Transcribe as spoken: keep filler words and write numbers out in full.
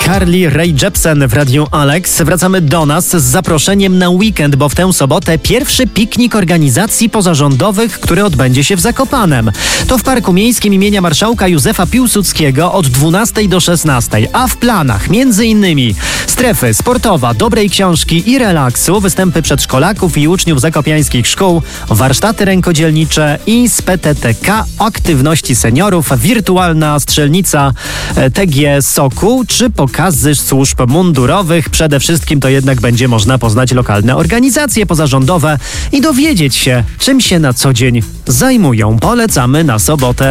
Carly Rae Jepsen w Radiu Alex. Wracamy do nas z zaproszeniem na weekend, bo w tę sobotę pierwszy piknik organizacji pozarządowych, który odbędzie się w Zakopanem. To w Parku Miejskim imienia Marszałka Józefa Piłsudskiego od dwunastej do szesnastej, a w planach między innymi strefy sportowa, dobrej książki i relaksu, występy przedszkolaków i uczniów zakopiańskich szkół, warsztaty rękodzielnicze i z P T T K, aktywności seniorów, wirtualna strzelnica T G Sokół czy pokazy służb mundurowych. Przede wszystkim to jednak będzie można poznać lokalne organizacje pozarządowe i dowiedzieć się, czym się na co dzień zajmują. Polecamy na sobotę.